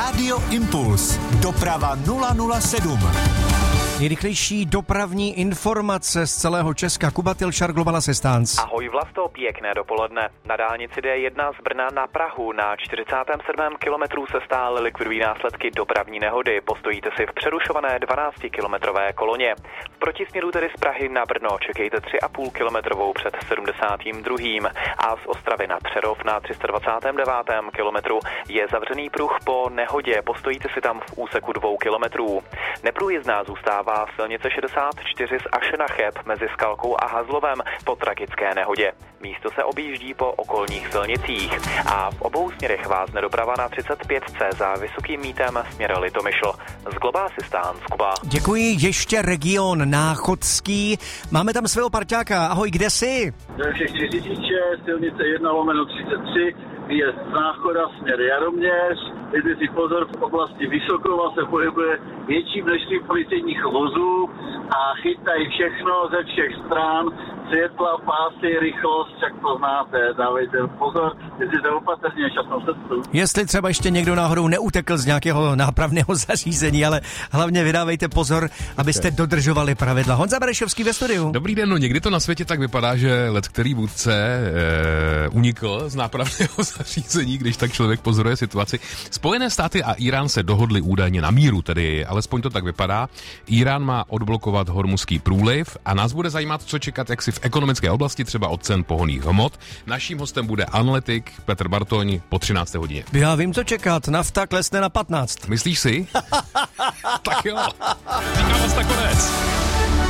Rádio Impuls. Doprava 007. Nejrychlejší dopravní informace z celého Česka. Kuba Tilšar, Global Assistance. Ahoj Vlasto, pěkné dopoledne. Na dálnici D1 z Brna na Prahu na 47. kilometru se stále likvidují následky dopravní nehody. Postojíte si v přerušované 12-kilometrové koloně. V protisměru tedy z Prahy na Brno čekejte 3,5 kilometrovou před 72. A z Ostravy na Přerov na 329. kilometru je zavřený pruh po nehodě. Postojíte si tam v úseku 2 kilometrů. Neprůjezdná zůstává silnice 64 z Ašenacheb mezi Skalkou a Hazlovem po tragické nehodě. Místo se objíždí po okolních silnicích a v obou směrech vázne doprava na 35C za Vysokým Mítem směr Litomyšl. Z Global Assistance, Kuba. Děkuji, ještě region Náchodský. Máme tam svého parťáka. Ahoj, kde jsi? Takže chci říct, že silnice 1/33 je z Náchoda směr Jaroměř. Dejte si pozor, v oblasti Vysokova se pohybuje větší množství policejních vozů a chytají všechno ze všech stran. Světla, pásy, rychlost, jak to znáte. Dávejte pozor, jezdíte opatrně, šťastnou cestu. Jestli třeba ještě někdo náhodou neutekl z nějakého nápravného zařízení, ale hlavně vydávejte pozor, abyste dodržovali pravidla. Honza Berešovský ve studiu. Dobrý den, no někdy to na světě tak vypadá, že leckterý vůdce unikl z nápravného zařízení, když tak člověk pozoruje situaci. Spojené státy a Irán se dohodli údajně na míru, tedy alespoň to tak vypadá. Irán má odblokovat Hormuzský průliv a nás bude zajímat, co čekat jaksi v ekonomické oblasti, třeba od cen pohonných hmot. Naším hostem bude analytik Petr Bartoň po 13. hodině. Já vím, co čekat. Nafta klesne na 15. Myslíš si? Tak jo. Říkám vás nakonec.